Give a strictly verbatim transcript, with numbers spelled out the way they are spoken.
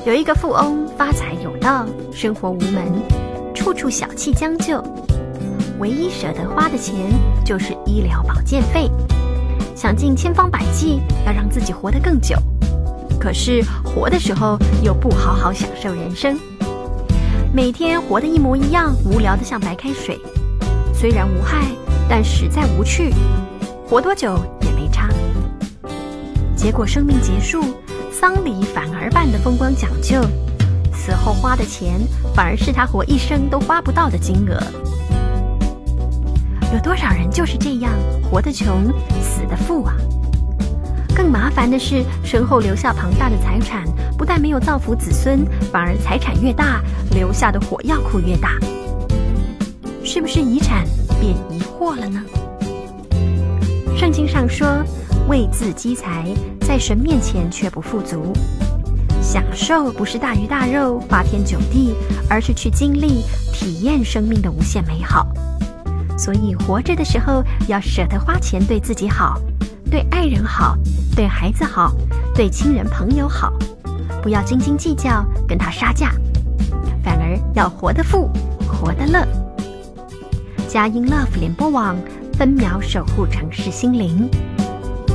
有一个富翁发财有道，生活无门，处处小气将就，唯一舍得花的钱就是医疗保健费，想尽千方百计要让自己活得更久，可是活的时候又不好好享受人生，每天活得一模一样，无聊得像白开水，虽然无害，但实在无趣，活多久也没差。结果生命结束，丧礼反而办得风光讲究，死后花的钱反而是他活一生都花不到的金额。有多少人就是这样，活得穷，死得富啊！更麻烦的是，身后留下庞大的财产，不但没有造福子孙，反而财产越大，留下的火药库越大。是不是遗产变遗祸了呢？圣经上说，为自积财，在神面前却不富足。享受不是大鱼大肉、花天酒地，而是去经历、体验生命的无限美好。所以活着的时候要舍得花钱，对自己好，对爱人好，对孩子好，对亲人朋友好，不要斤斤计较，跟他杀价，反而要活得富，活得乐。佳音 Love 联播网分秒守护城市心灵。